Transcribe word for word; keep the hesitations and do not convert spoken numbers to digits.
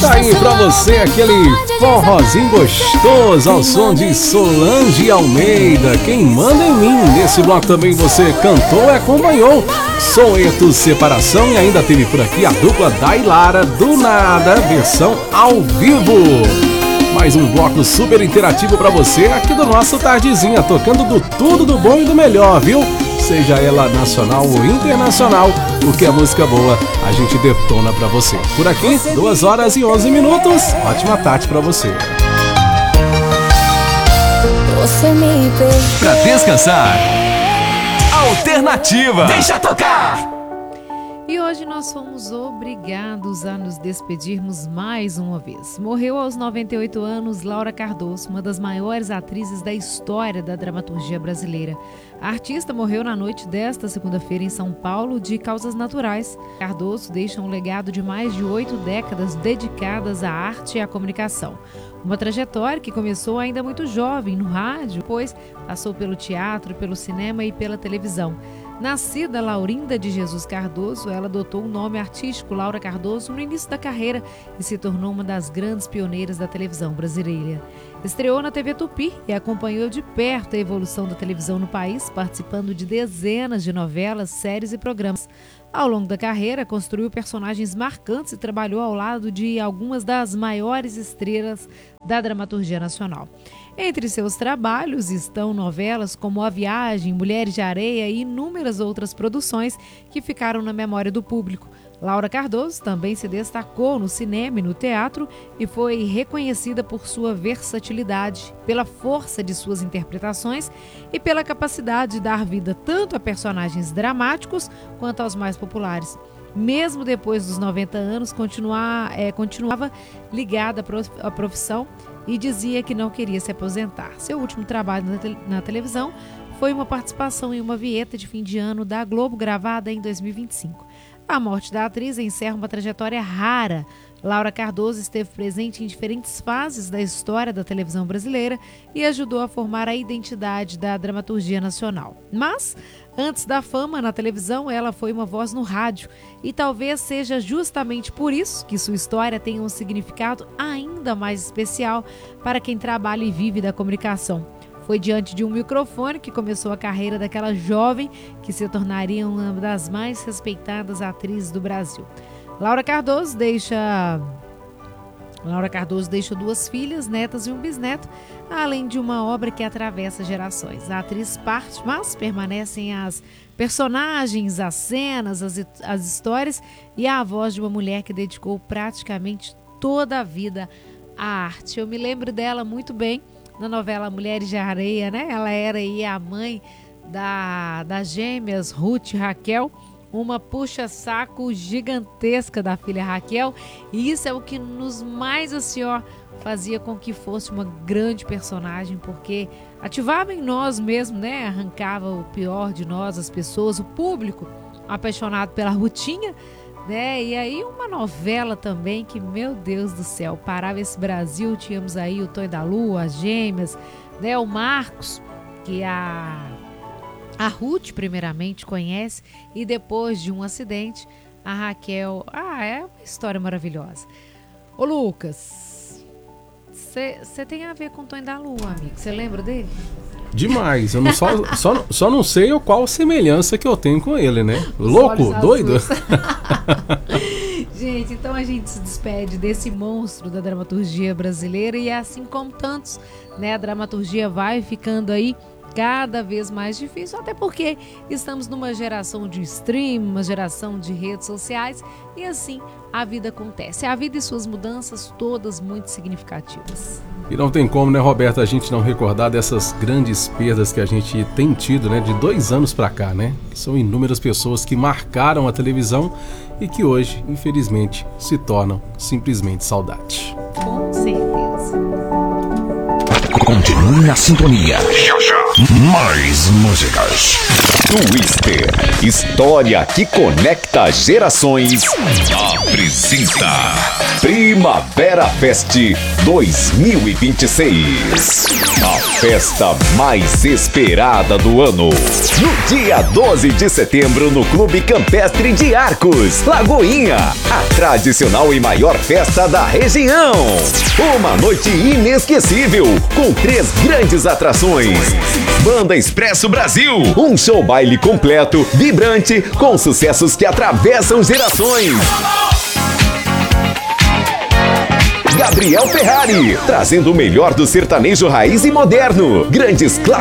Tá aí pra você aquele forrozinho gostoso ao som de Solange Almeida. Quem manda em mim. Nesse bloco também você cantou e acompanhou Soweto Separação, e ainda teve por aqui a dupla Dailara Do Nada, versão ao vivo. Mais um bloco super interativo pra você aqui do nosso Tardezinha, tocando do tudo do bom e do melhor, viu? Seja ela nacional ou internacional, porque a música boa a gente detona pra você. Por aqui, duas horas e onze minutos. Ótima tarde pra você. Você me perdeu. Pra descansar, Alternativa. Deixa tocar. E hoje nós fomos obrigados a nos despedirmos mais uma vez. Morreu aos noventa e oito anos Laura Cardoso, uma das maiores atrizes da história da dramaturgia brasileira. A artista morreu na noite desta segunda-feira em São Paulo de causas naturais. Cardoso deixa um legado de mais de oito décadas dedicadas à arte e à comunicação. Uma trajetória que começou ainda muito jovem no rádio, depois passou pelo teatro, pelo cinema e pela televisão. Nascida Laurinda de Jesus Cardoso, ela adotou o nome artístico Laura Cardoso no início da carreira e se tornou uma das grandes pioneiras da televisão brasileira. Estreou na T V Tupi e acompanhou de perto a evolução da televisão no país, participando de dezenas de novelas, séries e programas. Ao longo da carreira, construiu personagens marcantes e trabalhou ao lado de algumas das maiores estrelas da dramaturgia nacional. Entre seus trabalhos estão novelas como A Viagem, Mulheres de Areia e inúmeras outras produções que ficaram na memória do público. Laura Cardoso também se destacou no cinema e no teatro e foi reconhecida por sua versatilidade, pela força de suas interpretações e pela capacidade de dar vida tanto a personagens dramáticos quanto aos mais populares. Mesmo depois dos noventa anos, continuar, é, continuava ligada à profissão e dizia que não queria se aposentar. Seu último trabalho na, te- na televisão foi uma participação em uma vinheta de fim de ano da Globo gravada em dois mil e vinte e cinco. A morte da atriz encerra uma trajetória rara. Laura Cardoso esteve presente em diferentes fases da história da televisão brasileira e ajudou a formar a identidade da dramaturgia nacional. Mas, antes da fama na televisão, ela foi uma voz no rádio e talvez seja justamente por isso que sua história tem um significado ainda mais especial para quem trabalha e vive da comunicação. Foi diante de um microfone que começou a carreira daquela jovem que se tornaria uma das mais respeitadas atrizes do Brasil. Laura Cardoso deixa, Laura Cardoso deixa duas filhas, netas e um bisneto, além de uma obra que atravessa gerações. A atriz parte, mas permanecem as personagens, as cenas, as, as histórias e a voz de uma mulher que dedicou praticamente toda a vida à arte. Eu me lembro dela muito bem na novela Mulheres de Areia, né? Ela era aí a mãe da, das gêmeas Ruth e Raquel, uma puxa-saco gigantesca da filha Raquel, e isso é o que nos mais assim, ó, fazia com que fosse uma grande personagem, porque ativava em nós mesmo, né? Arrancava o pior de nós, as pessoas, o público apaixonado pela Rutinha, né? E aí uma novela também que, meu Deus do céu, parava esse Brasil. Tínhamos aí o Tonho da Lua, as gêmeas, né? O Marcos, que a, a Ruth primeiramente conhece, e depois de um acidente, a Raquel... Ah, é uma história maravilhosa. Ô Lucas, você tem a ver com o Tonho da Lua, amigo? Você lembra dele? Demais, eu não só, só, só não sei qual semelhança que eu tenho com ele, né? Louco, doido? Gente, então a gente se despede desse monstro da dramaturgia brasileira e assim como tantos, né? A dramaturgia vai ficando aí cada vez mais difícil, até porque estamos numa geração de stream, uma geração de redes sociais e assim a vida acontece. A vida e suas mudanças todas muito significativas. E não tem como, né, Roberta, a gente não recordar dessas grandes perdas que a gente tem tido, né, de dois anos pra cá, né? São inúmeras pessoas que marcaram a televisão e que hoje, infelizmente, se tornam simplesmente saudade. Com certeza. Continue na sintonia. Mais músicas. Twister, história que conecta gerações, apresenta Primavera Fest dois mil e vinte e seis. A festa mais esperada do ano. No dia doze de setembro, no Clube Campestre de Arcos, Lagoinha, a tradicional e maior festa da região. Uma noite inesquecível, com três grandes atrações. Banda Expresso Brasil, um show baile completo, vibrante, com sucessos que atravessam gerações. Gabriel Ferrari, trazendo o melhor do sertanejo raiz e moderno. Grandes clássicos.